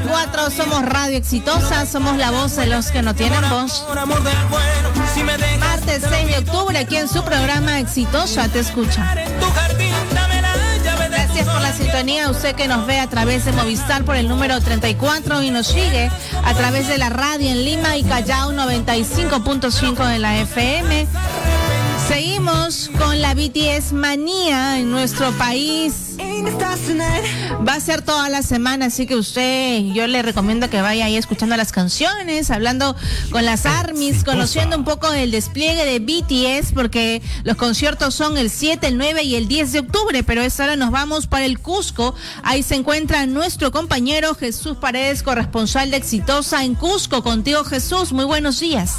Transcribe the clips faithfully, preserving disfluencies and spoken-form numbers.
y cuatro, somos Radio Exitosa, somos la voz de los que no tienen voz. Martes seis de octubre, aquí en su programa Exitosa te escucha. Gracias por la sintonía, usted que nos ve a través de Movistar por el número treinta y cuatro y nos sigue a través de la radio en Lima y Callao noventa y cinco punto cinco de la F M. Seguimos con la B T S manía en nuestro país. Va a ser toda la semana, así que usted, yo le recomiendo que vaya ahí escuchando las canciones, hablando con las ARMYs, conociendo un poco del despliegue de B T S, porque los conciertos son el siete, el nueve y el diez de octubre, pero esta hora nos vamos para el Cusco. Ahí se encuentra nuestro compañero Jesús Paredes, corresponsal de Exitosa en Cusco. Contigo, Jesús, muy buenos días.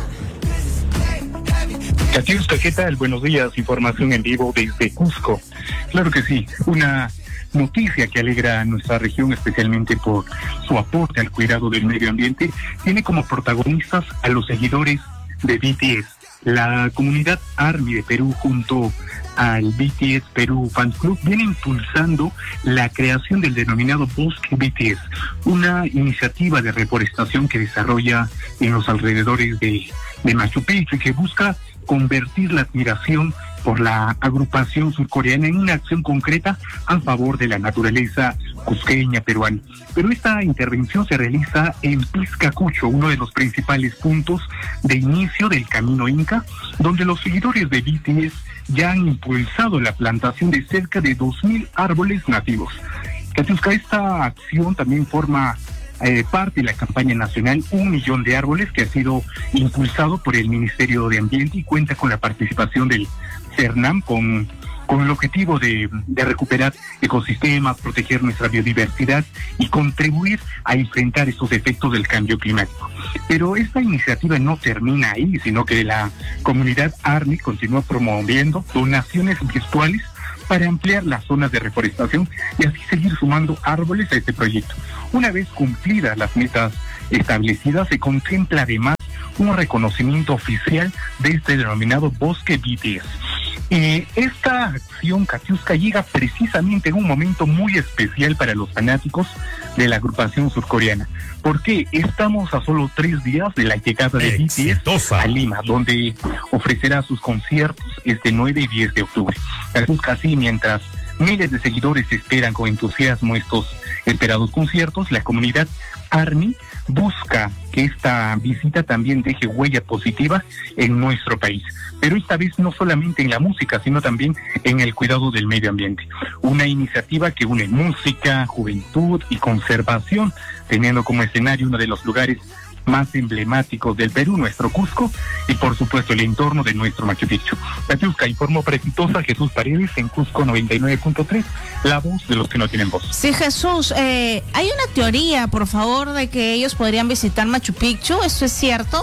Katiuska, ¿qué tal? Buenos días, información en vivo desde Cusco. Claro que sí, una noticia que alegra a nuestra región, especialmente por su aporte al cuidado del medio ambiente, tiene como protagonistas a los seguidores de B T S. La comunidad ARMY de Perú junto al B T S Perú Fans Club viene impulsando la creación del denominado Bosque B T S, una iniciativa de reforestación que desarrolla en los alrededores de, de Machu Picchu y que busca convertir la admiración por la agrupación surcoreana en una acción concreta a favor de la naturaleza cusqueña peruana. Pero esta intervención se realiza en Piscacucho, uno de los principales puntos de inicio del Camino Inca, donde los seguidores de B T S ya han impulsado la plantación de cerca de dos mil árboles nativos. Katiuska, esta acción también forma Eh, parte de la campaña nacional Un Millón de Árboles, que ha sido impulsado por el Ministerio de Ambiente y cuenta con la participación del CERNAM con, con el objetivo de, de recuperar ecosistemas, proteger nuestra biodiversidad y contribuir a enfrentar estos efectos del cambio climático. Pero esta iniciativa no termina ahí, sino que la comunidad ARMY continúa promoviendo donaciones virtuales para ampliar las zonas de reforestación y así seguir sumando árboles a este proyecto. Una vez cumplidas las metas establecidas, se contempla además un reconocimiento oficial de este denominado Bosque B T S. Eh, esta acción, Katiuska, llega precisamente en un momento muy especial para los fanáticos de la agrupación surcoreana. Porque estamos a solo tres días de la llegada de Exitosa B T S a Lima, donde ofrecerá sus conciertos este nueve y diez de octubre. Katiuska, así mientras miles de seguidores esperan con entusiasmo estos esperados conciertos, la comunidad ARMY busca que esta visita también deje huella positiva en nuestro país. Pero esta vez no solamente en la música, sino también en el cuidado del medio ambiente. Una iniciativa que une música, juventud y conservación, teniendo como escenario uno de los lugares más emblemáticos del Perú, nuestro Cusco, y por supuesto el entorno de nuestro Machu Picchu. Katiuska, informó para Exitosa Jesús Paredes en Cusco noventa y nueve punto tres, la voz de los que no tienen voz. Sí, Jesús, eh, hay una teoría, por favor, de que ellos podrían visitar Machu Picchu, ¿esto es cierto?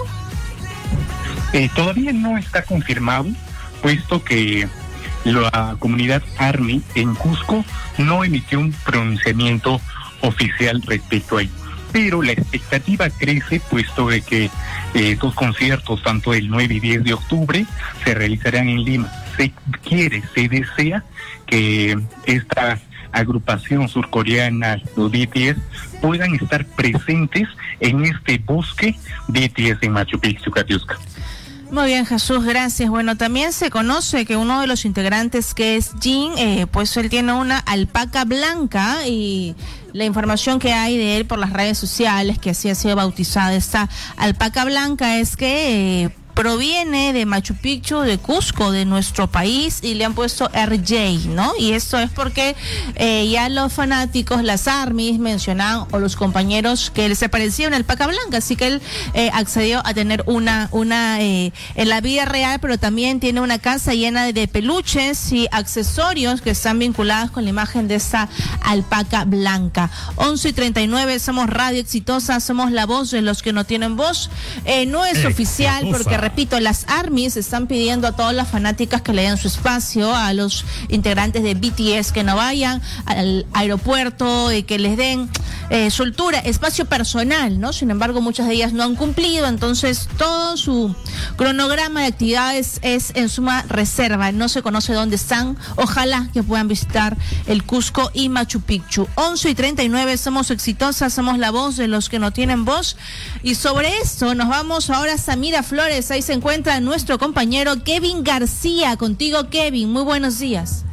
Eh, todavía no está confirmado, puesto que la comunidad ARMY en Cusco no emitió un pronunciamiento oficial respecto a ello. Pero la expectativa crece, puesto de que eh, estos conciertos, tanto el nueve y diez de octubre, se realizarán en Lima. Se quiere, se desea que esta agrupación surcoreana, los B T S, puedan estar presentes en este bosque B T S en Machu Picchu, Katiuska. Muy bien, Jesús, gracias. Bueno, también se conoce que uno de los integrantes, que es Jin, eh, pues él tiene una alpaca blanca, y la información que hay de él por las redes sociales, que así ha sido bautizada esta alpaca blanca, es que eh, proviene de Machu Picchu, de Cusco, de nuestro país, y le han puesto R J, ¿no? Y esto es porque eh, ya los fanáticos, las ARMYs, mencionaban, o los compañeros, que él se parecía a una alpaca blanca, así que él eh, accedió a tener una, una eh, en la vida real, pero también tiene una casa llena de peluches y accesorios que están vinculados con la imagen de esa alpaca blanca. once y treinta y nueve, somos Radio Exitosa, somos la voz de los que no tienen voz. Eh, no es Exitosa oficial, porque repito, las ARMYs están pidiendo a todas las fanáticas que le den su espacio, a los integrantes de B T S que no vayan al aeropuerto y que les den eh, soltura, espacio personal, ¿no? Sin embargo, muchas de ellas no han cumplido, entonces todo su cronograma de actividades es en suma reserva, no se conoce dónde están. Ojalá que puedan visitar el Cusco y Machu Picchu. once y treinta y nueve, somos exitosas, somos la voz de los que no tienen voz. Y sobre esto nos vamos ahora a Miraflores. Ahí se encuentra nuestro compañero Kevin García. Contigo, Kevin, muy buenos días.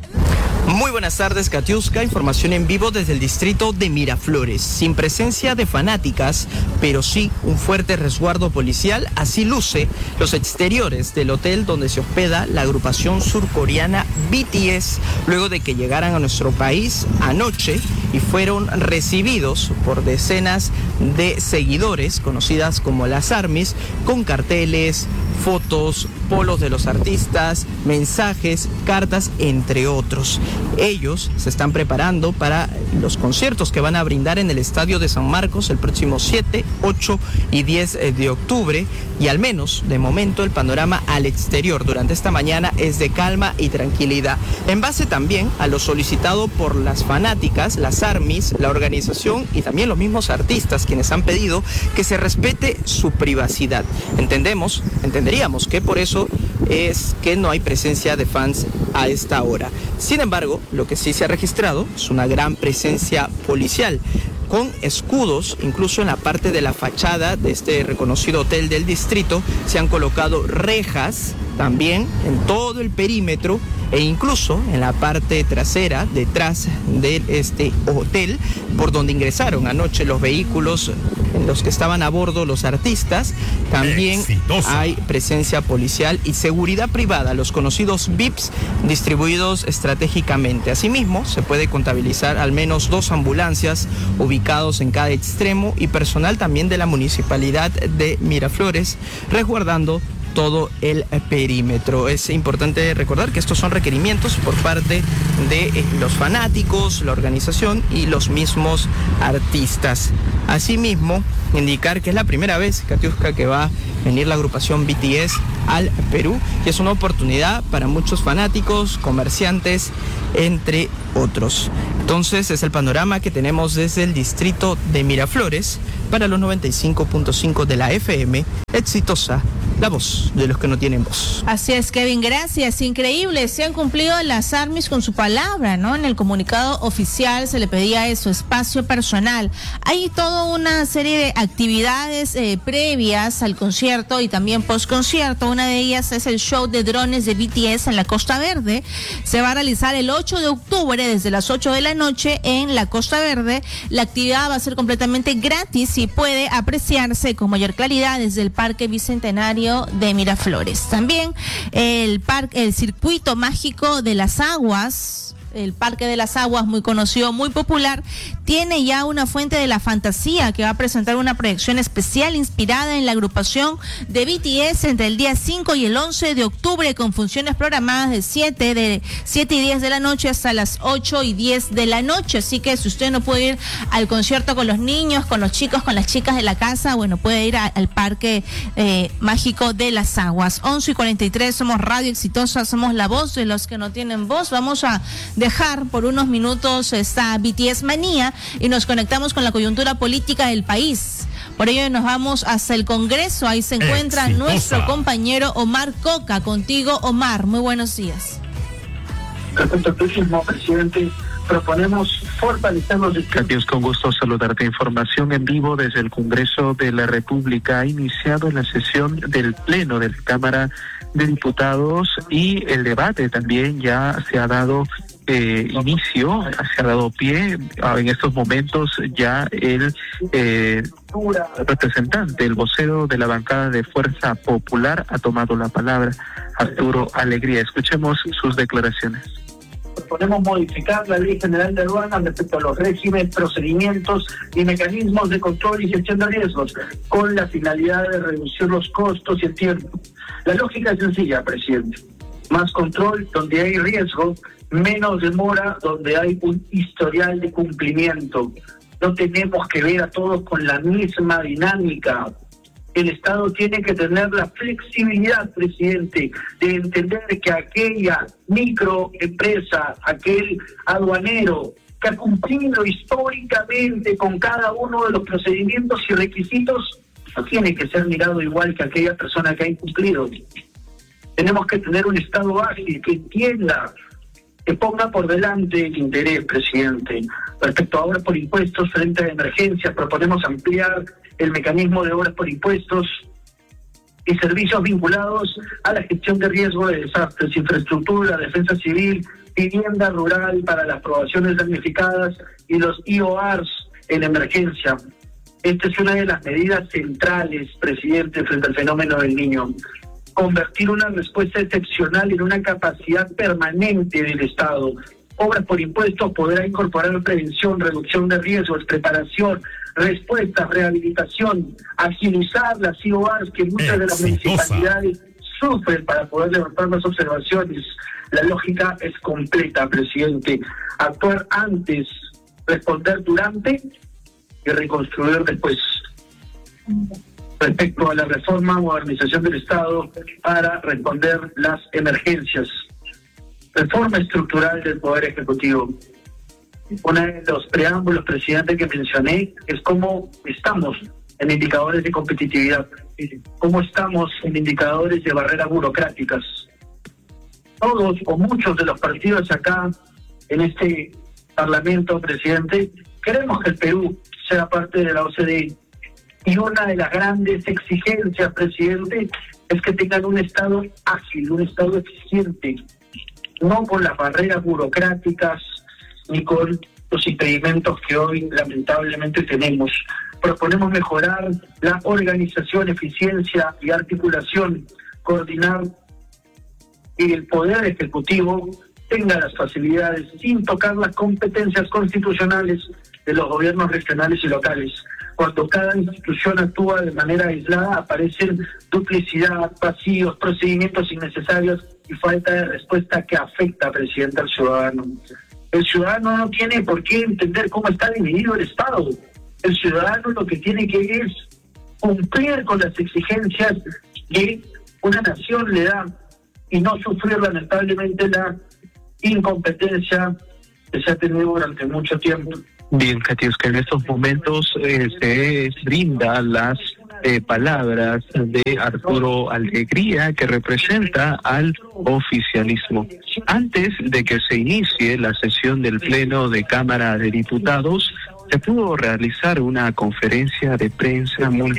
Muy buenas tardes, Katiuska. Información en vivo desde el distrito de Miraflores. Sin presencia de fanáticas, pero sí un fuerte resguardo policial. Así luce los exteriores del hotel donde se hospeda la agrupación surcoreana B T S, luego de que llegaran a nuestro país anoche y fueron recibidos por decenas de seguidores, conocidas como las ARMYs, con carteles, fotos, polos de los artistas, mensajes, cartas, entre otros. Ellos se están preparando para los conciertos que van a brindar en el Estadio de San Marcos el próximo siete, ocho y diez de octubre, y al menos de momento el panorama al exterior durante esta mañana es de calma y tranquilidad. En base también a lo solicitado por las fanáticas, las ARMYs, la organización y también los mismos artistas, quienes han pedido que se respete su privacidad. Entendemos, entenderíamos que por eso es que no hay presencia de fans a esta hora. Sin embargo, lo que sí se ha registrado es una gran presencia policial, con escudos, incluso en la parte de la fachada de este reconocido hotel del distrito, se han colocado rejas también en todo el perímetro e incluso en la parte trasera, detrás de este hotel, por donde ingresaron anoche los vehículos en los que estaban a bordo los artistas. También Exitosa. Hay presencia policial y seguridad privada, los conocidos V I Ps distribuidos estratégicamente. Asimismo, se puede contabilizar al menos dos ambulancias ubicados en cada extremo y personal también de la municipalidad de Miraflores resguardando todo el perímetro. Es importante recordar que estos son requerimientos por parte de eh, los fanáticos, la organización y los mismos artistas. Asimismo, indicar que es la primera vez, Katiuska, que va a venir la agrupación B T S al Perú, y es una oportunidad para muchos fanáticos, comerciantes, entre otros. Entonces, es el panorama que tenemos desde el distrito de Miraflores para los noventa y cinco punto cinco de la F M, exitosa, la voz de los que no tienen voz. Así es, Kevin, gracias. Increíble, se han cumplido las ARMYs con su palabra, ¿no? En el comunicado oficial se le pedía eso, espacio personal. Hay toda una serie de actividades eh, previas al concierto y también post-concierto. Una de ellas es el show de drones de B T S en la Costa Verde. Se va a realizar el ocho de octubre desde las ocho de la noche en la Costa Verde. La actividad va a ser completamente gratis y puede apreciarse con mayor claridad desde el Parque Bicentenario de Miraflores. También el parque, el circuito mágico de las aguas, el Parque de las Aguas, muy conocido, muy popular, tiene ya una fuente de la fantasía que va a presentar una proyección especial inspirada en la agrupación de B T S entre el día cinco y el once de octubre, con funciones programadas de siete, de siete y diez de la noche hasta las ocho y diez de la noche. Así que si usted no puede ir al concierto con los niños, con los chicos, con las chicas de la casa, bueno, puede ir a, al Parque eh, Mágico de las Aguas. once y cuarenta y tres, somos Radio Exitosa, somos la voz de los que no tienen voz. Vamos a dejar por unos minutos esta B T S manía y nos conectamos con la coyuntura política del país. Por ello nos vamos hasta el Congreso. Ahí se encuentra Exitosa. Nuestro compañero Omar Coca. Contigo, Omar, muy buenos días. Respecto al próximo presidente, proponemos fortalecer los... Gracias, con gusto saludarte. Información en vivo desde el Congreso de la República. Ha iniciado la sesión del Pleno de la Cámara de Diputados y el debate también ya se ha dado Eh, inicio, se ha dado pie. En estos momentos ya el eh, representante, el vocero de la bancada de Fuerza Popular ha tomado la palabra, Arturo Alegría. Escuchemos sus declaraciones. Proponemos modificar la Ley General de Aduanas respecto a los regímenes, procedimientos y mecanismos de control y gestión de riesgos, con la finalidad de reducir los costos y el tiempo. La lógica es sencilla, presidente. Más control donde hay riesgo, menos demora donde hay un historial de cumplimiento. No tenemos que ver a todos con la misma dinámica. el Estado tiene que tener la flexibilidad, presidente, de entender que aquella microempresa, aquel aduanero que ha cumplido históricamente con cada uno de los procedimientos y requisitos, no tiene que ser mirado igual que aquella persona que ha incumplido. Tenemos que tener un Estado ágil que entienda, que ponga por delante el interés, presidente. Respecto a obras por impuestos frente a emergencias, proponemos ampliar el mecanismo de obras por impuestos y servicios vinculados a la gestión de riesgo de desastres, infraestructura, defensa civil, vivienda rural para las aprobaciones damnificadas y los I O A Rs en emergencia. Esta es una de las medidas centrales, presidente, frente al fenómeno del Niño. Convertir una respuesta excepcional en una capacidad permanente del Estado. Obras por impuestos podrá incorporar prevención, reducción de riesgos, preparación, respuestas, rehabilitación, agilizar las I O A Rs que muchas de las municipalidades sufren para poder levantar las observaciones. La lógica es completa, presidente. Actuar antes, responder durante y reconstruir después. Respecto a la reforma, modernización del Estado para responder las emergencias. Reforma estructural del Poder Ejecutivo. Uno de los preámbulos, presidente, que mencioné es cómo estamos en indicadores de competitividad, cómo estamos en indicadores de barreras burocráticas. Todos o muchos de los partidos acá en este Parlamento, presidente, queremos que el Perú sea parte de la O C D E. Y una de las grandes exigencias, presidente, es que tengan un Estado ágil, un Estado eficiente, no con las barreras burocráticas ni con los impedimentos que hoy lamentablemente tenemos. Proponemos mejorar la organización, eficiencia y articulación, coordinar y el Poder Ejecutivo tenga las facilidades sin tocar las competencias constitucionales de los gobiernos regionales y locales. Cuando cada institución actúa de manera aislada, aparecen duplicidad, vacíos, procedimientos innecesarios y falta de respuesta que afecta, presidente, al ciudadano. El ciudadano no tiene por qué entender cómo está dividido el Estado. El ciudadano lo que tiene que es cumplir con las exigencias que una nación le da y no sufrir lamentablemente la incompetencia que se ha tenido durante mucho tiempo. Bien, Katiuska, en estos momentos eh, se brinda las eh, palabras de Arturo Alegría, que representa al oficialismo. Antes de que se inicie la sesión del Pleno de Cámara de Diputados, se pudo realizar una conferencia de prensa muy